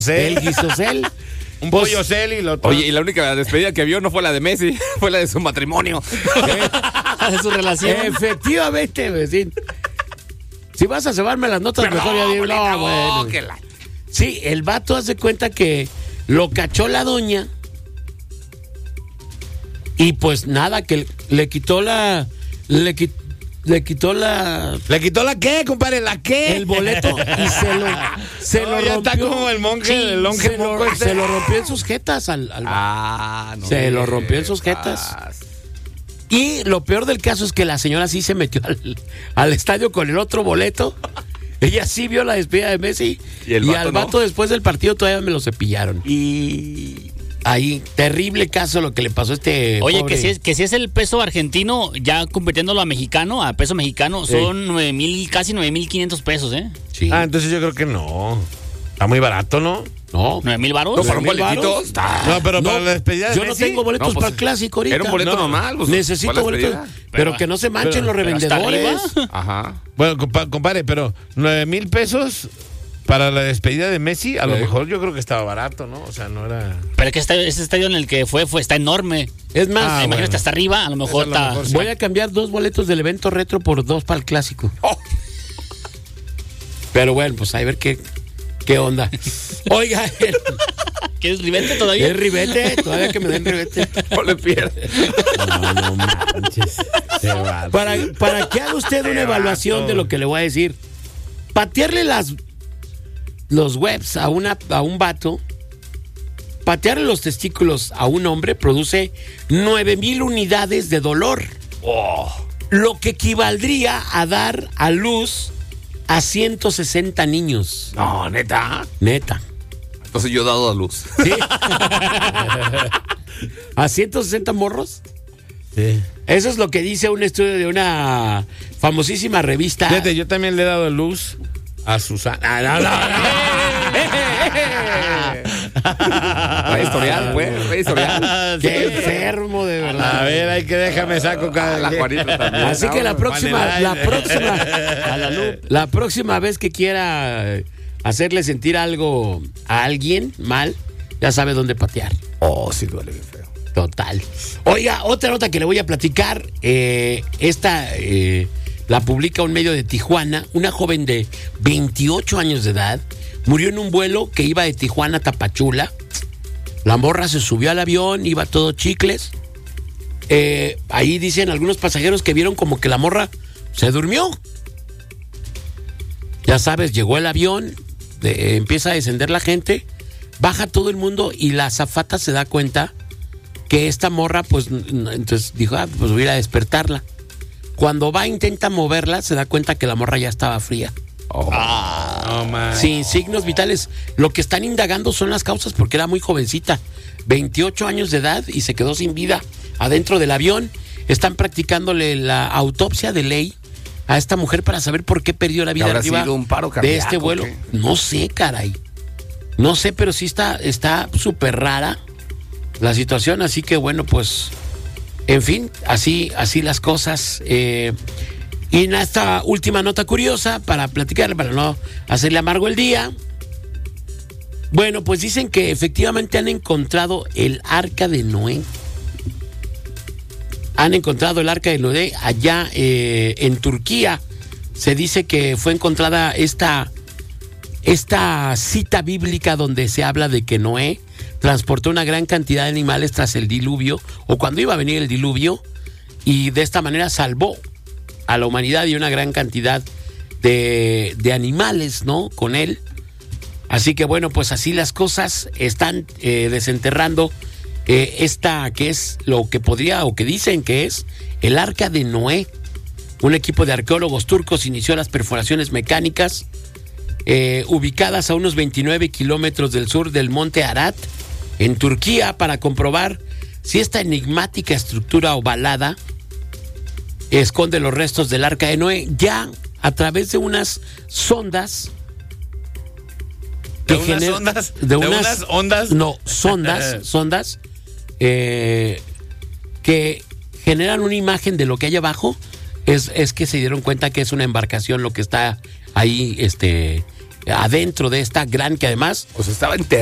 El guisocel. Un pollo cel y lo otro. Oye, y la única despedida que vio no fue la de Messi, fue la de su matrimonio. De su relación. Efectivamente, vecino. Si vas a cebarme las notas, Pero mejor ya digo, no, bueno. que la... Sí, el vato hace cuenta que lo cachó la doña y pues nada, que le quitó la... ¿Le quitó la qué, compadre? ¿La qué? el boleto y se lo ya rompió. está como el monje, el longe moco este. Se lo rompió en sus jetas al no. Se lo rompió en sus jetas. Y lo peor del caso es que la señora sí se metió al estadio con el otro boleto. Ella sí vio la despedida de Messi. Y el y vato al no. vato después del partido todavía me lo cepillaron. Y... Ahí, terrible caso lo que le pasó a este Oye, pobre. que si es el peso argentino, ya convirtiéndolo a mexicano, a peso mexicano, Sí. son 9,000, casi 9,500 pesos, ¿eh? Sí. Entonces yo creo que no. Está muy barato, ¿no? No. 9,000 varos. No, para un 9,000 boletito. varos. Está... No, pero para la despedida de Yo no Messi, tengo boletos No, pues, para el clásico ahorita. Era un boleto No. normal. Pues, Necesito para la boletos. despedida. Pero que no se manchen los pero hasta revendedores. arriba. Ajá. Bueno, compadre, pero 9,000 pesos para la despedida de Messi, a lo mejor yo creo que estaba barato, ¿no? O sea, no era... Pero es que ese estadio en el que fue está enorme. Es más, Imagínate bueno. hasta arriba, a lo mejor Eso a lo está... mejor sí. voy a cambiar 2 boletos del evento retro por 2 para el clásico. Oh. Pero bueno, pues a ver qué onda. Oiga, ¿Quieres ribete todavía? el ribete, todavía que me den ribete. No le pierdes. No manches. Qué vato. Para que haga usted una evaluación de lo que le voy a decir. Patearle los webs a un vato, patearle los testículos a un hombre produce 9,000 unidades de dolor. Lo que equivaldría a dar a luz a 160 niños. No, neta. Neta. Entonces yo he dado a luz. ¿Sí? ¿A 160 morros? Sí. Eso es lo que dice un estudio de una famosísima revista. Fíjate, yo también le he dado luz a Susana. Trae historial, güey. Trae historial. Qué enfermo, de verdad. A ver, hay que déjame saco cada La Juanita también. Así que la próxima Vale, próxima vez que quiera hacerle sentir algo a alguien mal, ya sabe dónde patear. Oh, sí duele bien feo. Total. Oiga, otra nota que le voy a platicar, esta la publica un medio de Tijuana. Una joven de 28 años de edad murió en un vuelo que iba de Tijuana a Tapachula. La morra se subió al avión, iba todo chicles. Ahí dicen algunos pasajeros que vieron como que la morra se durmió. Ya sabes, llegó el avión, empieza a descender la gente, baja todo el mundo y la azafata se da cuenta que esta morra, pues, entonces dijo, pues voy a ir a despertarla. Cuando va, intenta moverla, se da cuenta que la morra ya estaba fría. No, man. Sin signos vitales. Lo que están indagando son las causas porque era muy jovencita, 28 años de edad y se quedó sin vida adentro del avión. Están practicándole la autopsia de ley a esta mujer para saber por qué perdió la vida ¿Habrá arriba sido un paro de cardíaco, este vuelo. qué? No sé, caray. No sé, pero sí está súper rara la situación, así que bueno, pues, en fin, así las cosas. Y en esta última nota curiosa, para platicar, para no hacerle amargo el día. Bueno, pues dicen que efectivamente han encontrado el Arca de Noé. Han encontrado el Arca de Noé allá en Turquía. Se dice que fue encontrada esta cita bíblica donde se habla de que Noé transportó una gran cantidad de animales tras el diluvio, o cuando iba a venir el diluvio, y de esta manera salvó a la humanidad y una gran cantidad de animales, ¿no? Con él. Así que bueno, pues así las cosas. Están desenterrando esta que es lo que podría o que dicen que es el Arca de Noé. Un equipo de arqueólogos turcos inició las perforaciones mecánicas ubicadas a unos 29 kilómetros del sur del monte Arat, en Turquía, para comprobar si esta enigmática estructura ovalada esconde los restos del Arca de Noé, ya a través de unas sondas. ¿De unas ondas? De unas ondas. No, sondas que generan una imagen de lo que hay abajo. Es que se dieron cuenta que es una embarcación lo que está ahí adentro de esta gran que además O sea, estaba